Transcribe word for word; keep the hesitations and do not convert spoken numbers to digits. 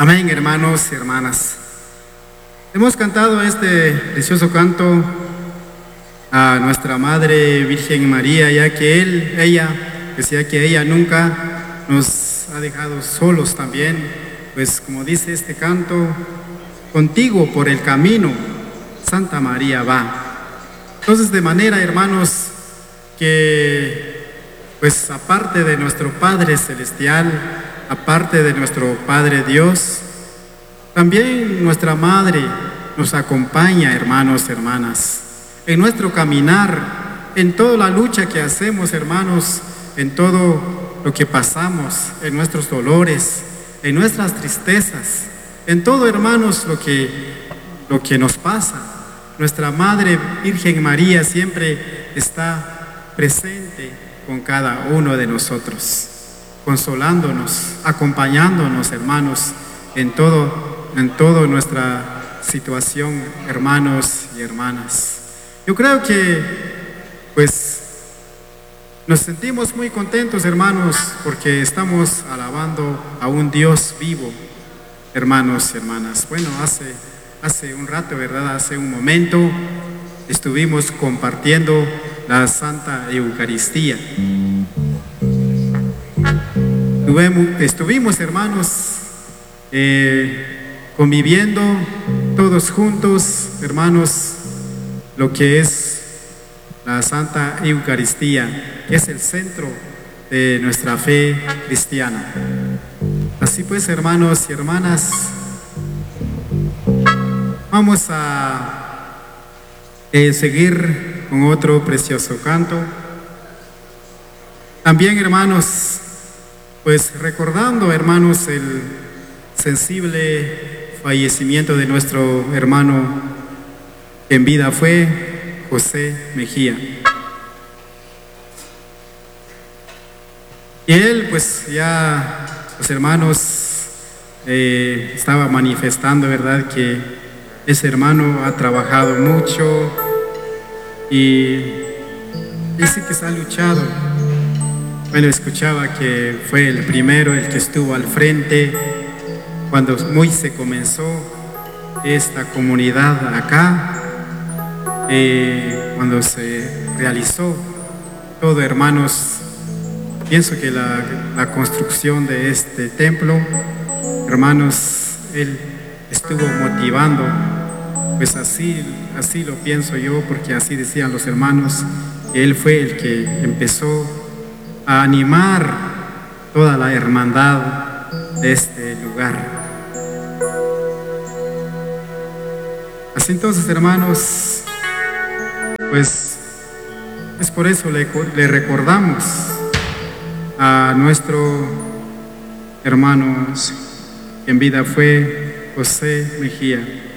Amén, hermanos y hermanas. Hemos cantado este precioso canto a nuestra Madre Virgen María, ya que Él, ella, decía que ella nunca nos ha dejado solos también, pues como dice este canto, contigo por el camino, Santa María va. Entonces, de manera, hermanos, que pues aparte de nuestro Padre Celestial, aparte de nuestro Padre Dios, también nuestra Madre nos acompaña, hermanos, hermanas, en nuestro caminar, en toda la lucha que hacemos, hermanos, en todo lo que pasamos, en nuestros dolores, en nuestras tristezas, en todo, hermanos, lo que, lo que nos pasa. Nuestra Madre Virgen María siempre está presente con cada uno de nosotros, consolándonos, acompañándonos, hermanos, en todo, en toda nuestra situación, hermanos y hermanas. Yo creo que, pues, nos sentimos muy contentos, hermanos, porque estamos alabando a un Dios vivo, hermanos y hermanas. Bueno, hace, hace un rato, ¿verdad? Hace un momento estuvimos compartiendo la Santa Eucaristía. Estuvimos, hermanos, eh, conviviendo todos juntos, hermanos, lo que es la Santa Eucaristía, que es el centro de nuestra fe cristiana. Así pues, hermanos y hermanas, vamos a eh, seguir con otro precioso canto. También, hermanos, pues recordando, hermanos, el sensible fallecimiento de nuestro hermano que en vida fue José Mejía. Y él, pues ya los hermanos eh, estaba manifestando, ¿verdad?, que ese hermano ha trabajado mucho y dice que se ha luchado. Bueno, escuchaba que fue el primero, el que estuvo al frente cuando muy se comenzó esta comunidad acá, eh, cuando se realizó todo, hermanos. Pienso que la, la construcción de este templo, hermanos, él estuvo motivando, pues así, así lo pienso yo, porque así decían los hermanos, que él fue el que empezó a animar toda la hermandad de este lugar. Así entonces, hermanos, pues es por eso le, le recordamos a nuestro hermano que en vida fue José Mejía.